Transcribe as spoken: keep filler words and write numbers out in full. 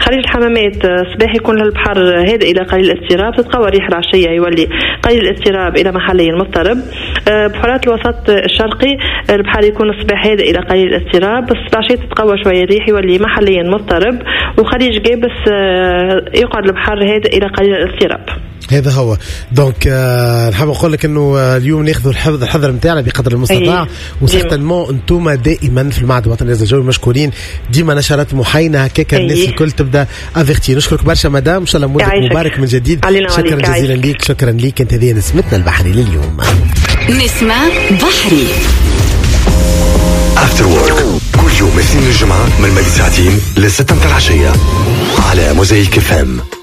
خليج الحمامات صباح يكون البحر هادئ إلى قليل الاضطراب، تتقوى ريح العشية يولي قليل الاضطراب إلى محليا مضطرب. بحورات الوسط الشرقي البحر يكون الصباح هادئ إلى قليل الاضطراب، بس بعشية تتقوى شوية الريح يولي محليا مضطرب. وخليج جابس يقعد البحر هادئ إلى قليل الاضطراب. هذا هو دونك آه نحب نقول لك انه اليوم ناخذوا الحذر الحذر نتاعنا بقدر المستطاع. وسيرتنمون انتم دائما في المعهد الوطني للجو مشكورين، ديما نشرات محاينه هكاك الناس الكل تبدا افيرتي. نشكرك برشا مدام، ان شاء الله مولد مبارك من جديد. شكرا جزيلا ليك، شكرا ليك. كانت هذه نسمتنا البحري لليوم. نسمة بحري افتر وورك كل يوم اثنين الجمعة من الماضي ساعتين لستة متاع العشية على موزايك اف ام.